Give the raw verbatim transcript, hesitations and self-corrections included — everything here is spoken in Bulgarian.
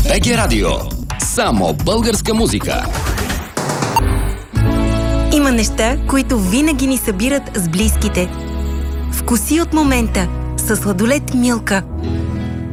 БГ Радио. Само българска музика. Има неща, които винаги ни събират с близките. Вкуси от момента със сладолед Милка.